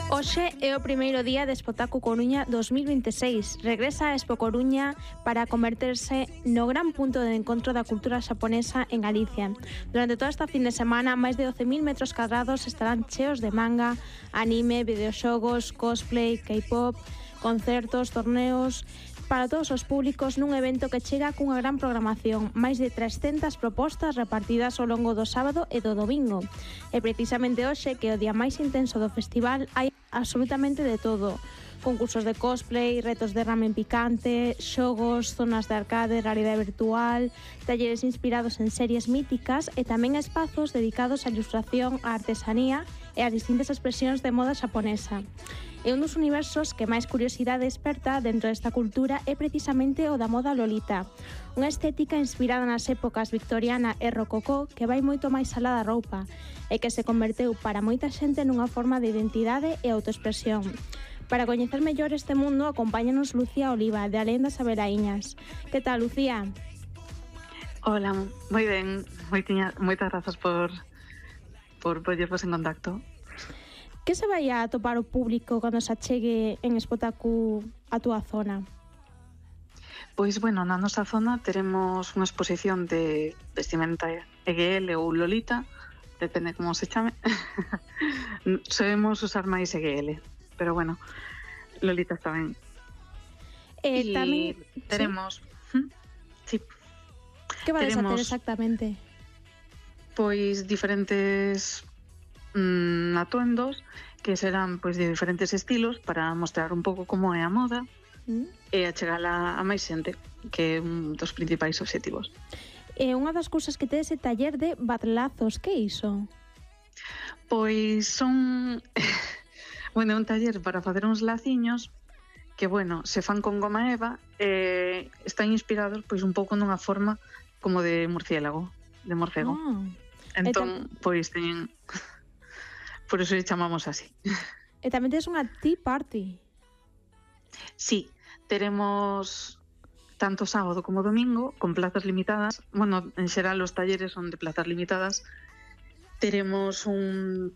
Hoxe é o primeiro día de Expotaku Coruña 2026. Regresa a Expo Coruña para converterse no gran punto de encontro da cultura xaponesa en Galicia. Durante toda esta fin de semana, máis de 12.000 metros cadrados estarán cheos de manga, anime, videoxogos, cosplay, K-pop, concertos, torneos para todos os públicos nun evento que chega cunha gran programación, máis de 300 propostas repartidas ao longo do sábado e do domingo. E precisamente hoxe, que é o día máis intenso do festival, hai absolutamente de todo. Concursos de cosplay, retos de ramen picante, xogos, zonas de arcade, realidade virtual, talleres inspirados en series míticas e tamén espazos dedicados á ilustración, á artesanía e ás distintas expresións de moda xaponesa. E un dos universos que máis curiosidade desperta dentro desta cultura é precisamente o da moda lolita, unha estética inspirada nas épocas victoriana e rococó que vai moito máis alá da roupa e que se converteu para moita xente nunha forma de identidade e autoexpresión. Para coñecer mellor este mundo, acompáñanos Lucía Oliva, de Alendas a Velaíñas. Que tal, Lucía? Hola, moi ben. Moitas grazas por poñervos en contacto. Que se vai a atopar o público cando se achegue en Expotaku a túa zona? Pois, bueno, na nosa zona teremos unha exposición de vestimenta EGL ou Lolita, depende como se chame. Sabemos usar máis EGL, pero bueno, Lolita está ben. E tamén teremos... Sí. Que vades a ter exactamente? Pois diferentes atuendos que serán pois de diferentes estilos para mostrar un pouco como é a moda e a chegar a máis xente, que é un dos principais obxectivos. Unha das cousas que tedes é taller de batlazos, que é iso? Pois son un taller para facer uns laciños que, bueno, se fan con goma eva e están inspirados pois un pouco nunha forma como de murciélago, de morcego. Entón, pois teñen... Por eso chamamos así. E tamén tens unha tea party. Sí, teremos tanto sábado como domingo con plazas limitadas. Bueno, en xeral os talleres son de plazas limitadas. Teremos unha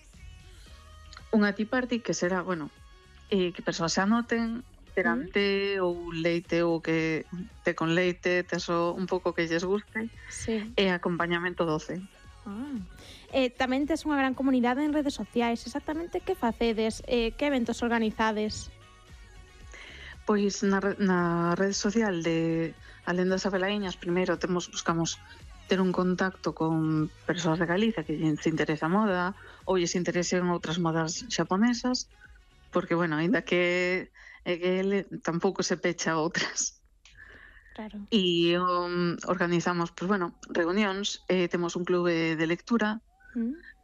tea party que será, bueno, que persoas se anoten, terán té ou leite ou que té con leite, teso un pouco que lles guste, e acompañamento doce. Tamén tes unha gran comunidade en redes sociais. Exactamente que facedes? Que eventos organizades? Pois na rede social de Alendas a Velaíñas, primeiro buscamos ter un contacto con persoas de Galicia que se interesa a moda ou lles interesen outras modas xaponesas, porque, bueno, ainda que ele tampouco se pecha a outras. Claro. E organizamos, pois, bueno, reunións, temos un clube de lectura